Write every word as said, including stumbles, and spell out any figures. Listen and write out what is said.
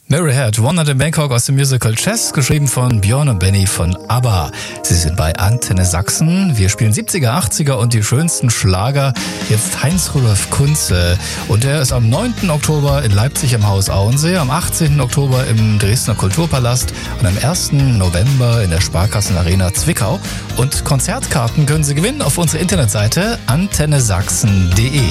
Mary Had, One Night in Bangkok aus dem Musical Chess, geschrieben von Björn und Benny von ABBA. Sie sind bei Antenne Sachsen. Wir spielen siebziger, achtziger und die schönsten Schlager. Jetzt Heinz-Rudolf Kunze. Und er ist am neunten Oktober in Leipzig im Haus Auensee, am achtzehnten Oktober im Dresdner Kulturpalast und am ersten November in der Sparkassenarena Zwickau. Und Konzertkarten können Sie gewinnen auf unserer Internetseite antenne sachsen punkt de.